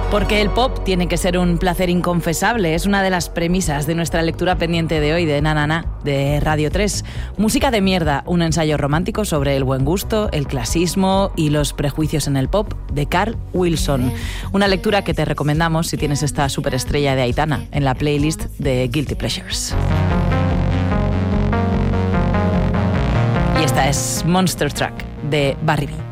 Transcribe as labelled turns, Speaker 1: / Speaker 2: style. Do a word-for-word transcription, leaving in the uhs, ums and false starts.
Speaker 1: Porque el pop tiene que ser un placer inconfesable. Es una de las premisas de nuestra lectura pendiente de hoy de Na Na Na, de Radio tres. Música de mierda, un ensayo romántico sobre el buen gusto, el clasismo y los prejuicios en el pop, de Carl Wilson. Una lectura que te recomendamos si tienes esta superestrella de Aitana en la playlist de Guilty Pleasures. Y esta es Monster Truck, de Barry B.